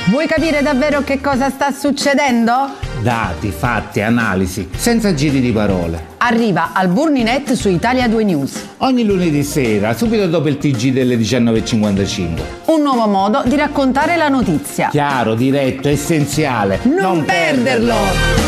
Vuoi capire davvero che cosa sta succedendo? Dati, fatti, analisi, senza giri di parole. Arriva al Burninet su Italia 2 News. Ogni lunedì sera, subito dopo il TG delle 19:55. Un nuovo modo di raccontare la notizia. Chiaro, diretto, essenziale. Non perderlo!